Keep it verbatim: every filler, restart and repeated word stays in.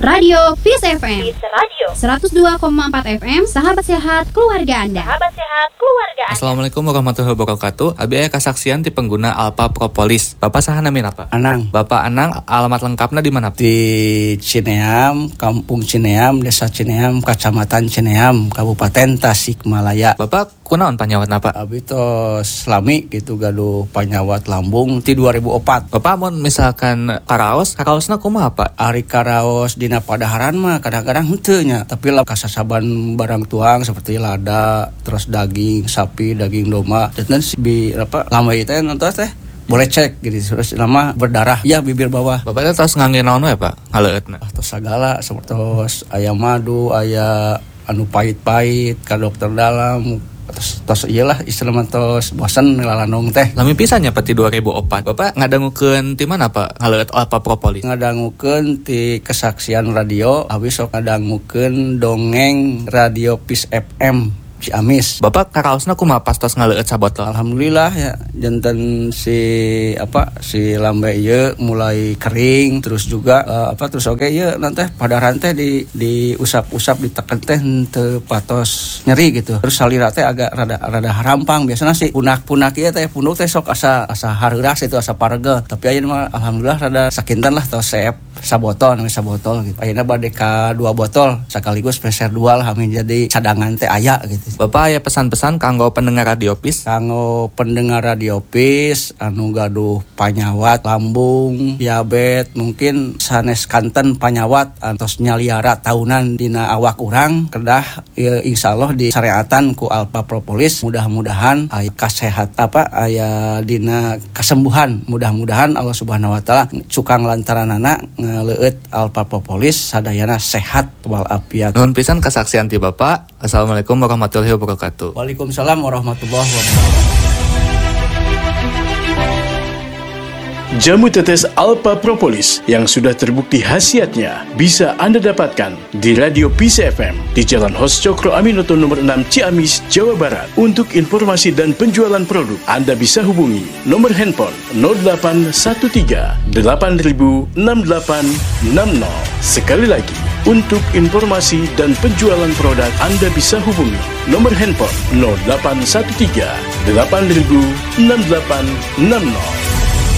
Radio Peace F M. Peace Radio seratus dua koma empat F M, sahabat sehat keluarga Anda. Sahabat sehat keluarga Anda. Assalamualaikum warahmatullahi wabarakatuh. Abi aya kasaksian ti pengguna Alpha Propolis. Bapak saha namina apa? Anang. Bapak Anang, alamat lengkapnya di mana? Di Cineam, Kampung Cineam, Desa Cineam, Kecamatan Cineam, Kabupaten Tasikmalaya. Bapak kunaon panyawat napa? Abi tos lami gitu gaduh panyawat lambung ti dua ribu empat. Bapak mun misalkan karaos, karaosna kumaha Pak? Ari karaos dina padaharan mah kadang-kadang henteu nya, tapi lah kasasaban barang tuang seperti lada, terus daging sapi, daging domba. Dan si bi apa lama itu nonton teh boleh cek gitu, terus nama berdarah ya bibir bawah. Bapak teh tos ngangge naon we Pak? Ngaleutna. Ah, tos sagala seperti aya madu, aya anu pahit-pahit ka dokter dalam. Tos tos iyalah istilah tos bosan lalanung teh. Lami pisannya pati dua ribu empat. Bapak ngadangukeun ti mana Pak? Ngaleut Alpha Propolis. Ngadangukeun ti kesaksian radio, habis sok ngadangukeun dongeng radio Peace F M Ciamis. Bapak karaosna kumaha pas tos ngaleut sabotol? Alhamdulillah ya, janten si apa si lambe ieu mulai kering, terus juga uh, apa terus oke ieu nanti pada rantai di di usap-usap diteken teh teu patos nyeri gitu. Terus salira teh agak rada rada harampang, biasana sih punak-punak ieu teh punuk teh sok asa asa hareuras itu asa parege. Tapi ayeuna mah alhamdulillah rada sakinten lah tos seep sabotol namanya sabotol gitu. Ayeuna bade ka dua botol sekaligus peser dua lah amin jadi cadangan teh aya gitu. Bapak aya pesan-pesan kanggo pendengar Radio Peace? Kanggo pendengar Radio Peace anu gaduh panyawat lambung, diabetes, mungkin sanes kanten panyawat antos nyaliara tahunan dina awak urang kedah ya, insyaallah disareatan ku Alpha Propolis. Mudah-mudahan aya kasehat apa aya dina kesembuhan. Mudah-mudahan Allah Subhanahu wa taala cukang lantaranana ngaleueut Alpha Propolis sadayana sehat walafiat. Nuhun pisan kasaksian ti Bapak. Assalamualaikum warahmatullahi wabarakatuh. Waalaikumsalam warahmatullahi wabarakatuh. Jamu tetes Alpha Propolis yang sudah terbukti khasiatnya bisa Anda dapatkan di Radio Peace F M di Jalan Hos Cokro Aminoto nomor enam Ciamis, Jawa Barat. Untuk informasi dan penjualan produk, Anda bisa hubungi nomor handphone nol delapan satu tiga delapan nol enam delapan enam nol. Sekali lagi, untuk informasi dan penjualan produk, Anda bisa hubungi nomor handphone nol delapan satu tiga delapan nol enam delapan enam nol.